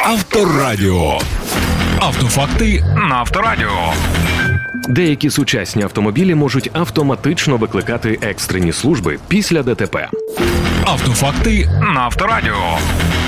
Авторадіо. Автофакти на Авторадіо. Деякі сучасні автомобілі можуть автоматично викликати екстрені служби після ДТП. Автофакти на Авторадіо.